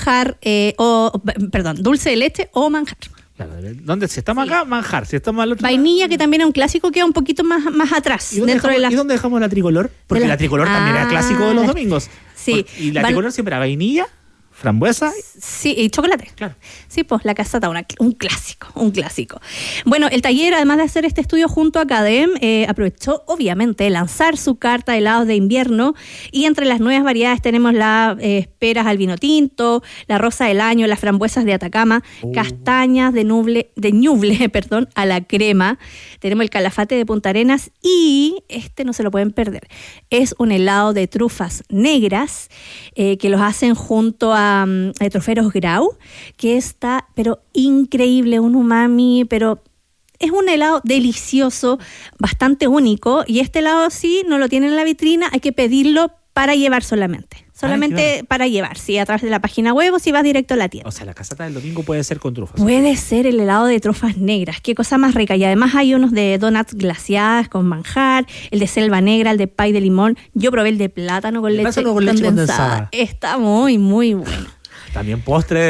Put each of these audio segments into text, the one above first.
manjar, dulce de leche o manjar. Claro, ¿dónde? Si estamos acá, manjar. Si estamos al otro vainilla, lado, que también es un clásico, queda un poquito más atrás. ¿Y dónde dejamos la tricolor? Porque la tricolor también era clásico de los domingos. Sí. Y la tricolor siempre era vainilla, frambuesa. Sí, y chocolate. Claro. Sí, pues la casata, un clásico. Bueno, el taller, además de hacer este estudio junto a Cadem, aprovechó, obviamente, de lanzar su carta de helados de invierno, y entre las nuevas variedades tenemos las peras al vino tinto, la rosa del año, las frambuesas de Atacama, castañas de ñuble, a la crema, tenemos el calafate de Punta Arenas, y no se lo pueden perder, es un helado de trufas negras, que los hacen junto a Troferos Grau, que está, pero increíble, un umami, pero es un helado delicioso, bastante único, y este helado sí no lo tienen en la vitrina, hay que pedirlo para llevar solamente para llevar, sí, a través de la página web o si vas directo a la tienda. O sea, la casata del domingo puede ser con trufas. Puede ser el helado de trufas negras, qué cosa más rica. Y además hay unos de donuts glaciadas con manjar, el de selva negra, el de pay de limón. Yo probé el de plátano con leche condensada. Está muy, muy bueno. También postre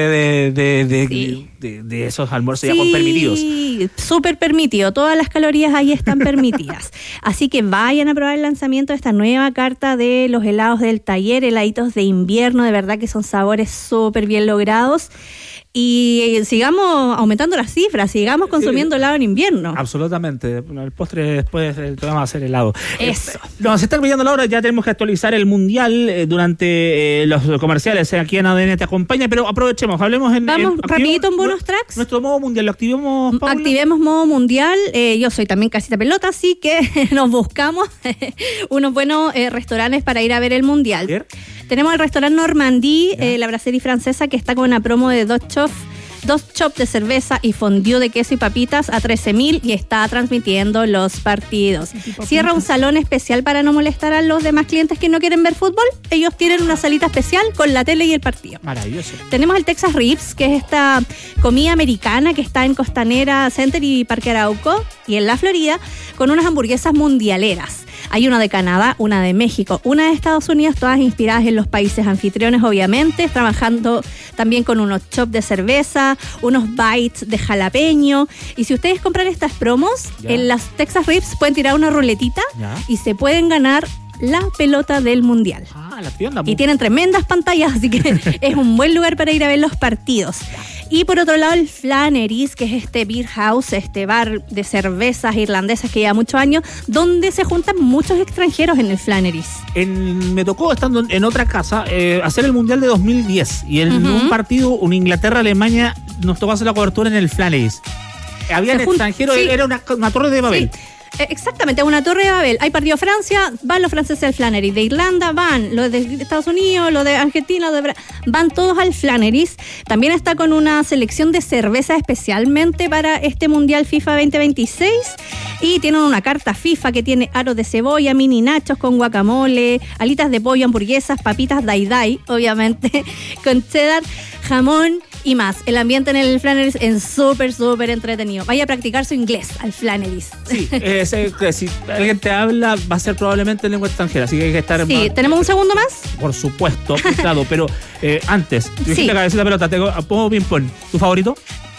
de esos almuerzos ya con permitidos. Sí, súper permitido. Todas las calorías ahí están permitidas. Así que vayan a probar el lanzamiento de esta nueva carta de los helados del taller, heladitos de invierno. De verdad que son sabores súper bien logrados. Y sigamos aumentando las cifras, sigamos consumiendo helado en invierno. Absolutamente. El postre después vamos a hacer helado. Eso. Nos está olvidando la hora, ya tenemos que actualizar el mundial durante los comerciales. Aquí en ADN te acompaña, pero aprovechemos, hablemos Vamos rapidito en bonus tracks. Nuestro modo mundial, ¿lo activemos, Paula? Activemos modo mundial. Yo soy también casita pelota, así que nos buscamos unos buenos restaurantes para ir a ver el mundial. ¿Qué? Tenemos el restaurante Normandie, la brasserie francesa, que está con una promo de dos chops de cerveza y fondue de queso y papitas a 13.000 y está transmitiendo los partidos. Cierra un salón especial para no molestar a los demás clientes que no quieren ver fútbol. Ellos tienen una salita especial con la tele y el partido. Maravilloso. Tenemos el Texas Ribs, que es esta comida americana que está en Costanera Center y Parque Arauco y en la Florida, con unas hamburguesas mundialeras. Hay una de Canadá, una de México, una de Estados Unidos, todas inspiradas en los países anfitriones, obviamente, trabajando también con unos chops de cerveza, unos bites de jalapeño. Y si ustedes compran estas promos, en las Texas Ribs pueden tirar una ruletita y se pueden ganar la pelota del mundial. La tienda. Y tienen tremendas pantallas, así que es un buen lugar para ir a ver los partidos. Y por otro lado, el Flannery's, que es este beer house, este bar de cervezas irlandesas que lleva muchos años, donde se juntan muchos extranjeros en el Flannery's. Me tocó, estando en otra casa, hacer el Mundial de 2010. Y en un partido, un Inglaterra-Alemania, nos tocó hacer la cobertura en el Flannery's. Habían extranjeros, era una torre de Babel. Sí. Exactamente, una torre de Babel. Hay partido Francia, van los franceses al Flannery. De Irlanda van los de Estados Unidos, los de Argentina, van todos al Flannery's. También está con una selección de cerveza especialmente para este Mundial FIFA 2026. Y tienen una carta FIFA que tiene aros de cebolla, mini nachos con guacamole, alitas de pollo, hamburguesas, papitas dai-dai, obviamente, con cheddar, jamón y más. El ambiente en el Flannery's es súper, súper entretenido. Vaya a practicar su inglés al Flannery's. Sí, si alguien te habla, va a ser probablemente en lengua extranjera, así que hay que estar... Sí, ¿tenemos un segundo más? Por supuesto, claro, pero antes, dijiste la cabeza de la pelota, pongo ping-pong. ¿Tu favorito?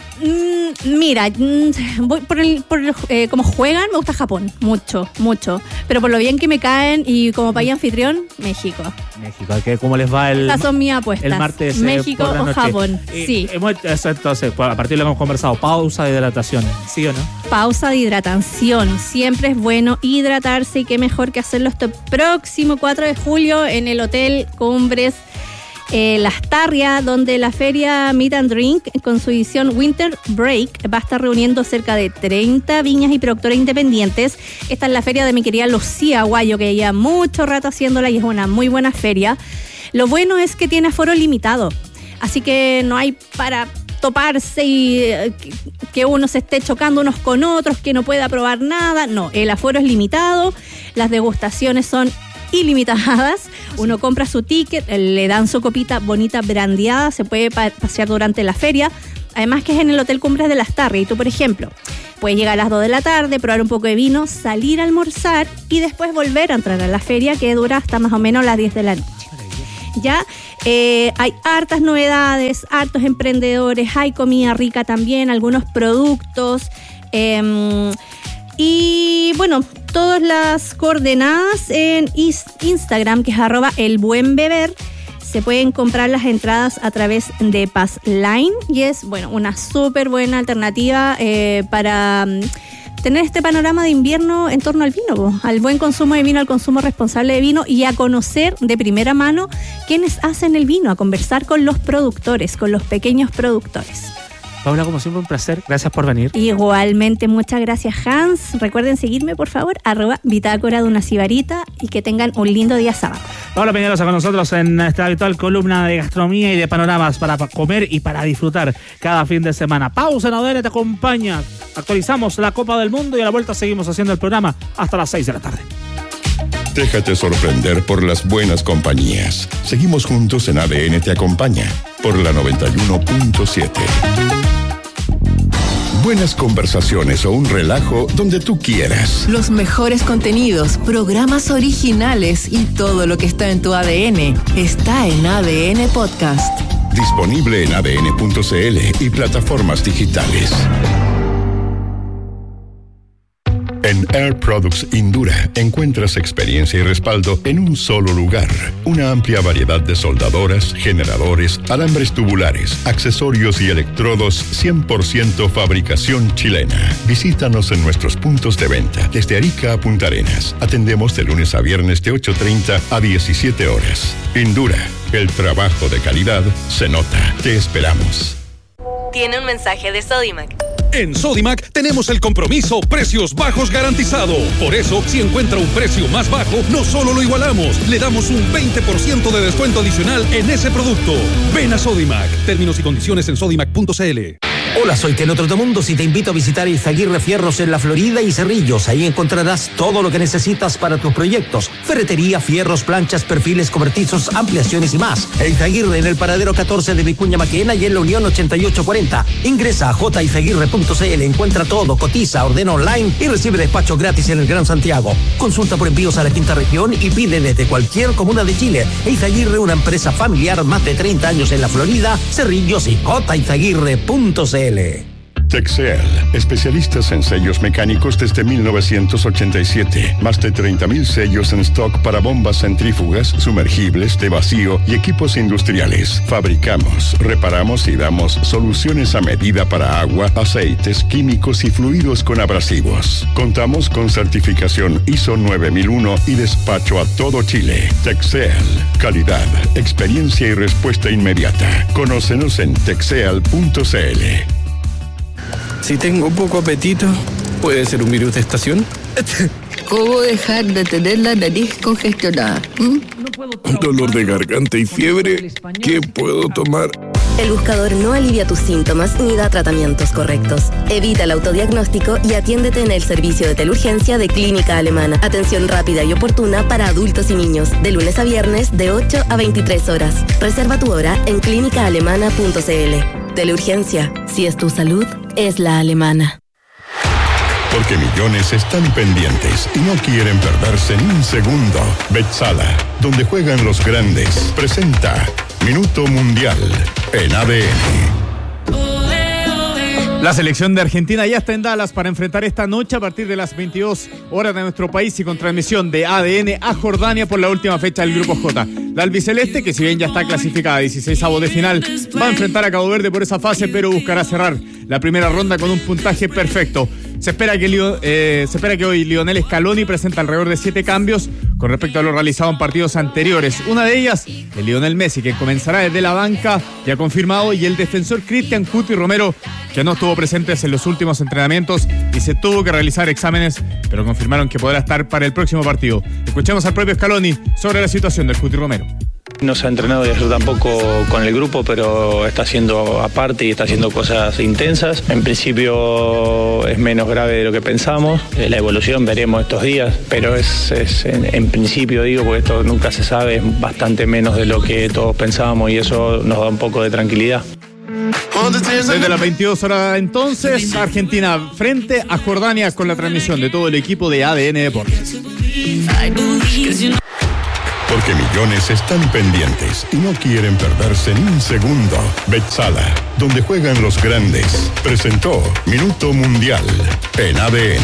Mira, voy por cómo juegan, me gusta Japón, mucho, pero por lo bien que me caen y como país anfitrión, México, ¿cómo les va Esas son mis apuestas, el martes? México o Japón, sí. Entonces, a partir de lo que hemos conversado, pausa de hidratación, ¿sí o no? Pausa de hidratación, siempre es bueno hidratarse y qué mejor que hacerlo este próximo 4 de julio en el Hotel Cumbres Las Tarrias, donde la feria Meet and Drink, con su edición Winter Break, va a estar reuniendo cerca de 30 viñas y productores independientes. Esta es la feria de mi querida Lucía Aguayo, que lleva mucho rato haciéndola y es una muy buena feria. Lo bueno es que tiene aforo limitado, así que no hay para toparse y que uno se esté chocando unos con otros, que no pueda probar nada. No, el aforo es limitado, las degustaciones son ilimitadas. Uno compra su ticket, le dan su copita bonita brandeada, se puede pasear durante la feria. Además que es en el Hotel Cumbres de Las Tarrias y tú, por ejemplo, puedes llegar a las 2 de la tarde, probar un poco de vino, salir a almorzar y después volver a entrar a la feria, que dura hasta más o menos las 10 de la noche. Ya hay hartas novedades, hartos emprendedores, hay comida rica también, algunos productos. Y bueno, todas las coordenadas en Instagram, que es @elbuenbeber. Se pueden comprar las entradas a través de Passline y es, bueno, una súper buena alternativa para tener este panorama de invierno en torno al vino, al buen consumo de vino, al consumo responsable de vino y a conocer de primera mano quiénes hacen el vino, a conversar con los productores, con los pequeños productores. Paula, como siempre, un placer. Gracias por venir. Igualmente, muchas gracias, Hans. Recuerden seguirme, por favor, @bitácora de una sibarita y que tengan un lindo día sábado. Paula Peñalosa con nosotros en esta habitual columna de gastronomía y de panoramas para comer y para disfrutar cada fin de semana. Pausa en ADN te acompaña. Actualizamos la Copa del Mundo y a la vuelta seguimos haciendo el programa hasta las 6 de la tarde. Déjate sorprender por las buenas compañías. Seguimos juntos en ADN te acompaña por la 91.7. Buenas conversaciones o un relajo donde tú quieras. Los mejores contenidos, programas originales y todo lo que está en tu ADN está en ADN Podcast. Disponible en adn.cl y plataformas digitales. En Air Products Indura encuentras experiencia y respaldo en un solo lugar. Una amplia variedad de soldadoras, generadores, alambres tubulares, accesorios y electrodos 100% fabricación chilena. Visítanos en nuestros puntos de venta desde Arica a Punta Arenas. Atendemos de lunes a viernes de 8:30 a 17 horas. Indura, el trabajo de calidad se nota. Te esperamos. Tiene un mensaje de Sodimac. En Sodimac tenemos el compromiso precios bajos garantizado. Por eso, si encuentra un precio más bajo, no solo lo igualamos, le damos un 20% de descuento adicional en ese producto. Ven a Sodimac. Términos y condiciones en sodimac.cl. Hola, soy Keno Trotamundos y te invito a visitar Izaguirre Fierros en La Florida y Cerrillos. Ahí encontrarás todo lo que necesitas para tus proyectos. Ferretería, fierros, planchas, perfiles, cobertizos, ampliaciones y más. Izaguirre en el paradero 14 de Vicuña Maquena y en la Unión 8840. Ingresa a jizaguirre.cl, encuentra todo, cotiza, ordena online y recibe despacho gratis en el Gran Santiago. Consulta por envíos a la quinta región y pide desde cualquier comuna de Chile. Izaguirre, una empresa familiar, más de 30 años en La Florida, Cerrillos y jizaguirre.cl. Texel, especialistas en sellos mecánicos desde 1987. Más de 30,000 sellos en stock para bombas centrífugas, sumergibles, de vacío y equipos industriales. Fabricamos, reparamos y damos soluciones a medida para agua, aceites, químicos y fluidos con abrasivos. Contamos con certificación ISO 9001 y despacho a todo Chile. Texel, calidad, experiencia y respuesta inmediata. Conócenos en texel.cl. Si tengo poco apetito, ¿puede ser un virus de estación? ¿Cómo dejar de tener la nariz congestionada? Dolor de garganta y fiebre, ¿qué puedo tomar? El buscador no alivia tus síntomas ni da tratamientos correctos. Evita el autodiagnóstico y atiéndete en el servicio de teleurgencia de Clínica Alemana. Atención rápida y oportuna para adultos y niños, de lunes a viernes de 8 a 23 horas. Reserva tu hora en clínicaalemana.cl. Teleurgencia, si es tu salud, es la alemana. Porque millones están pendientes y no quieren perderse ni un segundo. Betsala, donde juegan los grandes, presenta Minuto Mundial en ADN. La selección de Argentina ya está en Dallas para enfrentar esta noche a partir de las 22 horas de nuestro país y con transmisión de ADN a Jordania por la última fecha del Grupo J. La albiceleste, que si bien ya está clasificada a 16avos de final, va a enfrentar a Cabo Verde por esa fase, pero buscará cerrar la primera ronda con un puntaje perfecto. Se espera que hoy Lionel Scaloni presenta alrededor de 7 cambios con respecto a lo realizado en partidos anteriores. Una de ellas, el Lionel Messi, que comenzará desde la banca, ya confirmado, y el defensor Cristian Cuti Romero, que no estuvo presente en los últimos entrenamientos y se tuvo que realizar exámenes, pero confirmaron que podrá estar para el próximo partido. Escuchemos al propio Scaloni sobre la situación del Cuti Romero. No se ha entrenado y eso tampoco con el grupo, pero está haciendo aparte y está haciendo cosas intensas. En principio es menos grave de lo que pensamos. La evolución veremos estos días, pero es en principio, digo, porque esto nunca se sabe, es bastante menos de lo que todos pensábamos y eso nos da un poco de tranquilidad. Desde las 22 horas entonces, Argentina frente a Jordania con la transmisión de todo el equipo de ADN Deportes. Porque millones están pendientes y no quieren perderse ni un segundo. Betsala, donde juegan los grandes, presentó Minuto Mundial en ADN.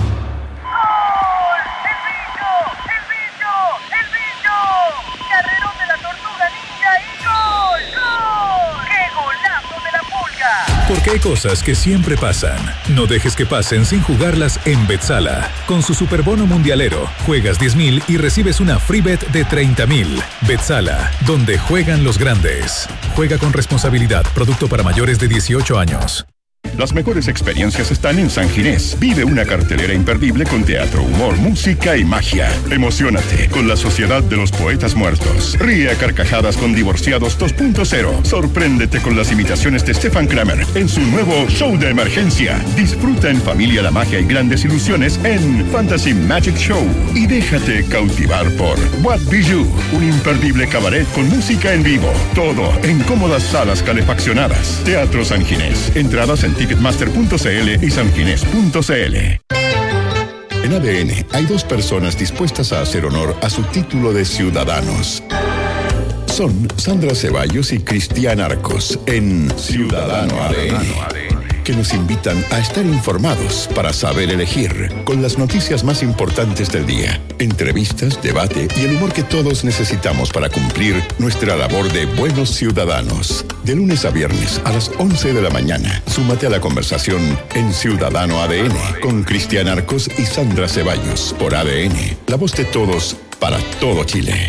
Porque hay cosas que siempre pasan. No dejes que pasen sin jugarlas en Betsala. Con su superbono mundialero, juegas 10,000 y recibes una free bet de 30,000. Betsala, donde juegan los grandes. Juega con responsabilidad. Producto para mayores de 18 años. Las mejores experiencias están en San Ginés. Vive una cartelera imperdible con teatro, humor, música y magia. Emociónate con la Sociedad de los Poetas Muertos. Ríe a carcajadas con Divorciados 2.0. Sorpréndete con las imitaciones de Stefan Kramer en su nuevo show de emergencia. Disfruta en familia la magia y grandes ilusiones en Fantasy Magic Show. Y déjate cautivar por What Bijou, un imperdible cabaret con música en vivo. Todo en cómodas salas calefaccionadas. Teatro San Ginés. Entradas en Ticketmaster.cl y sanginés.cl. En ADN hay dos personas dispuestas a hacer honor a su título de ciudadanos. Son Sandra Ceballos y Cristian Arcos en Ciudadano ADN, que nos invitan a estar informados para saber elegir, con las noticias más importantes del día, entrevistas, debate y el humor que todos necesitamos para cumplir nuestra labor de buenos ciudadanos. De lunes a viernes a las 11 de la mañana, súmate a la conversación en Ciudadano ADN con Cristian Arcos y Sandra Ceballos por ADN, la voz de todos para todo Chile.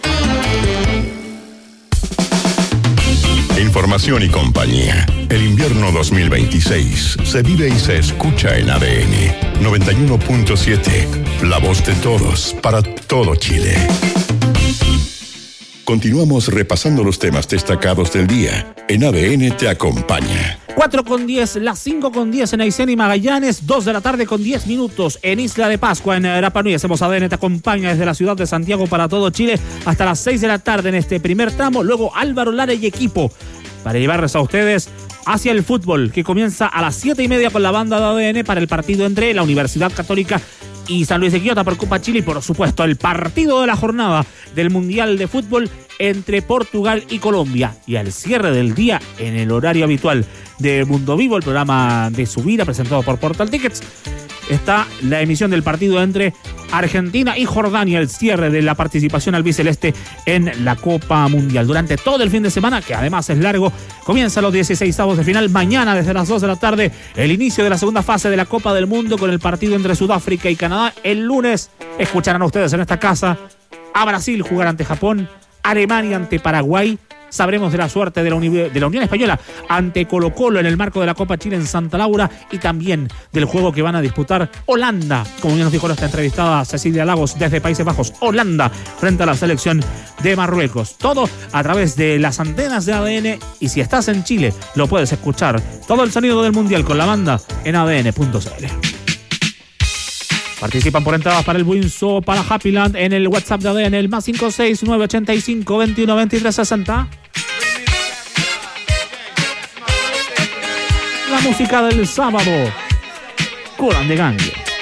Información y compañía. El invierno 2026 se vive y se escucha en ADN 91.7. La voz de todos para todo Chile. Continuamos repasando los temas destacados del día. En ADN te acompaña. 4:10, las 5:10 en Aysén y Magallanes, 2 de la tarde con 10 minutos en Isla de Pascua, en Rapa Nui. Hacemos ADN te acompaña desde la ciudad de Santiago para todo Chile hasta las 6 de la tarde en este primer tramo. Luego Álvaro Lara y equipo para llevarles a ustedes hacia el fútbol, que comienza a las 7:30 con la banda de ADN para el partido entre la Universidad Católica y San Luis de Quillota por Copa Chile, y por supuesto el partido de la jornada del Mundial de Fútbol entre Portugal y Colombia. Y al cierre del día, en el horario habitual de Mundo Vivo, el programa de Subida presentado por Portal Tickets, está la emisión del partido entre Argentina y Jordania, el cierre de la participación albiceleste en la Copa Mundial. Durante todo el fin de semana, que además es largo, comienzan los 16avos de final. Mañana, desde las 2 de la tarde, el inicio de la segunda fase de la Copa del Mundo con el partido entre Sudáfrica y Canadá. El lunes escucharán a ustedes en esta casa a Brasil jugar ante Japón, Alemania ante Paraguay. Sabremos de la suerte de la Unión Española ante Colo-Colo en el marco de la Copa Chile en Santa Laura, y también del juego que van a disputar Holanda, como ya nos dijo nuestra entrevistada Cecilia Lagos desde Países Bajos. Holanda frente a la selección de Marruecos. Todo a través de las antenas de ADN, y si estás en Chile lo puedes escuchar todo el sonido del Mundial con la banda en adn.cl. Participan por entradas para el Winso, para Happyland en el WhatsApp de ADN, el más 56985212360. La música del sábado, Curan de Gangue.